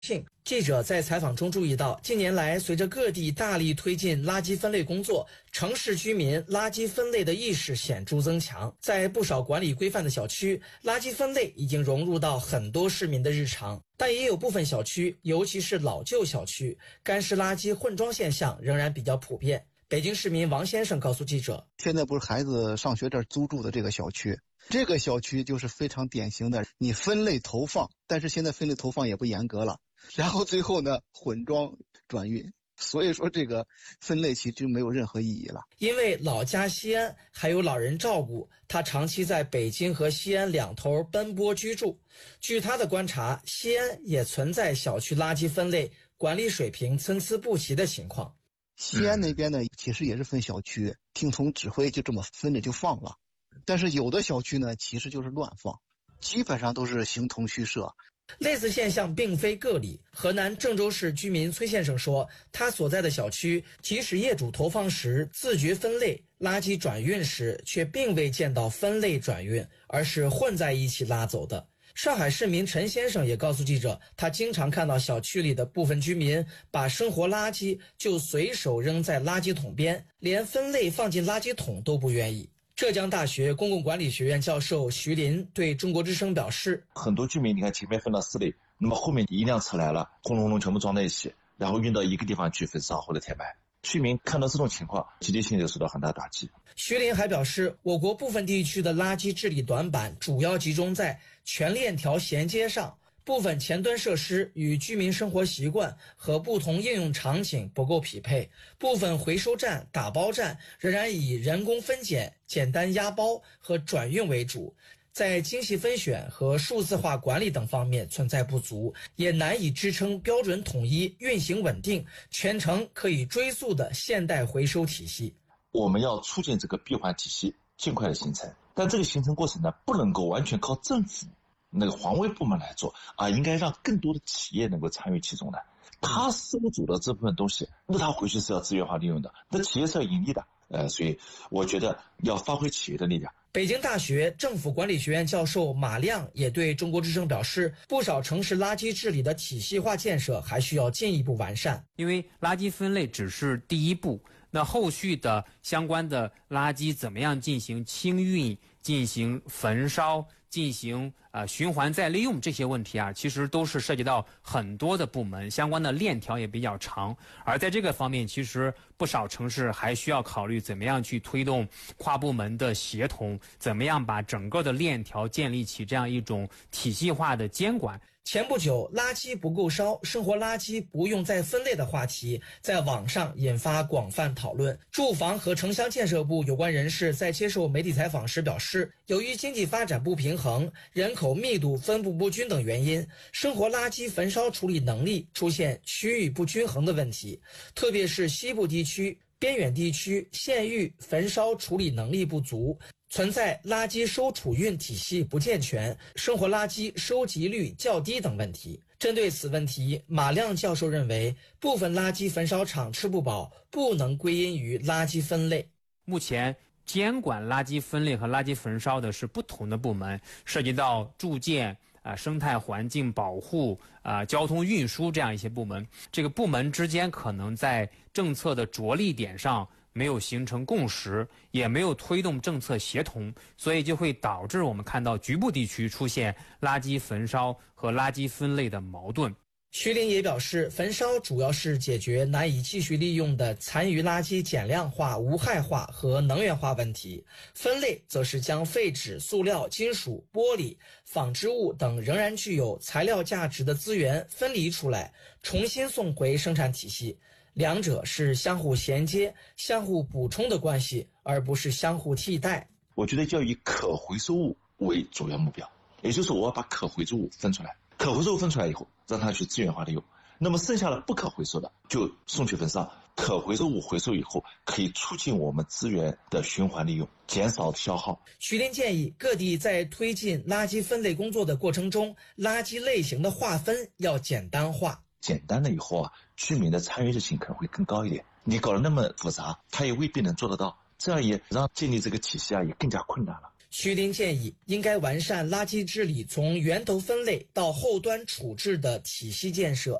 记者在采访中注意到，近年来随着各地大力推进垃圾分类工作，城市居民垃圾分类的意识显著增强。在不少管理规范的小区，垃圾分类已经融入到很多市民的日常，但也有部分小区，尤其是老旧小区，干湿垃圾混装现象仍然比较普遍。北京市民王先生告诉记者， 现在不是孩子上学这儿租住的这个小区，这个小区就是非常典型的，你分类投放，但是现在分类投放也不严格了，然后最后呢混装转运，所以说这个分类其实没有任何意义了。 因为老家西安还有老人照顾，他长期在北京和西安两头奔波居住。据他的观察，西安也存在小区垃圾分类管理水平参差不齐的情况。 西安那边呢，其实也是分小区，听从指挥就这么分着就放了。但是有的小区呢，其实就是乱放，基本上都是形同虚设。 类似现象并非个例。河南郑州市居民崔先生说，他所在的小区，即使业主投放时自觉分类，垃圾转运时却并未见到分类转运，而是混在一起拉走的。上海市民陈先生也告诉记者，他经常看到小区里的部分居民把生活垃圾就随手扔在垃圾桶边，连分类放进垃圾桶都不愿意。浙江大学公共管理学院教授徐林对中国之声表示， 很多居民你看前面分了4类，那么后面一辆车来了，轰隆隆全部装在一起，然后运到一个地方去焚烧或者填埋。居民看到这种情况，集体性就受到很大打击。 徐林还表示，我国部分地区的垃圾治理短板主要集中在全链条衔接上，部分前端设施与居民生活习惯和不同应用场景不够匹配，部分回收站、打包站仍然以人工分拣、简单压包和转运为主，在精细分选和数字化管理等方面存在不足，也难以支撑标准统一、运行稳定、全程可以追溯的现代回收体系。 我们要促进这个闭环体系尽快的形成，但这个形成过程呢，不能够完全靠政府那个环卫部门来做啊，应该让更多的企业能够参与其中的。他收走了这部分东西，那他回去是要资源化利用的，那企业是要盈利的。所以我觉得要发挥企业的力量。 北京大学政府管理学院教授马亮也对中国之声表示，不少城市垃圾治理的体系化建设还需要进一步完善。 因为垃圾分类只是第一步，那后续的相关的垃圾怎么样进行清运、进行焚烧、进行循环再利用这些问题啊，其实都是涉及到很多的部门，相关的链条也比较长。而在这个方面，其实不少城市还需要考虑怎么样去推动跨部门的协同，怎么样把整个的链条建立起这样一种体系化的监管。 前不久，垃圾不够烧，生活垃圾不用再分类的话题在网上引发广泛讨论。住房和城乡建设部有关人士在接受媒体采访时表示，由于经济发展不平衡、人口密度分布不均等原因，生活垃圾焚烧处理能力出现区域不均衡的问题，特别是西部地区、边远地区县域焚烧处理能力不足，存在垃圾收储运体系不健全、生活垃圾收集率较低等问题。针对此问题，马亮教授认为，部分垃圾焚烧厂吃不饱，不能归因于垃圾分类。 目前监管垃圾分类和垃圾焚烧的是不同的部门，涉及到住建、生态环境保护、交通运输这样一些部门。这个部门之间可能在政策的着力点上没有形成共识，也没有推动政策协同，所以就会导致我们看到局部地区出现垃圾焚烧和垃圾分类的矛盾。 徐林也表示，焚烧主要是解决难以继续利用的残余垃圾减量化、无害化和能源化问题，分类则是将废纸、塑料、金属、玻璃、纺织物等仍然具有材料价值的资源分离出来，重新送回生产体系。两者是相互衔接、相互补充的关系，而不是相互替代。 我觉得要以可回收物为主要目标，也就是我要把可回收物分出来，可回收物分出来以后，让它去资源化利用。那么剩下的不可回收的就送去焚烧，可回收物回收以后，可以促进我们资源的循环利用，减少消耗。 徐林建议各地在推进垃圾分类工作的过程中，垃圾类型的划分要简单化。 简单了以后啊，居民的参与性可能会更高一点。你搞得那么复杂，他也未必能做得到，这样也让建立这个体系啊也更加困难了。 徐林建议，应该完善垃圾治理从源头分类到后端处置的体系建设，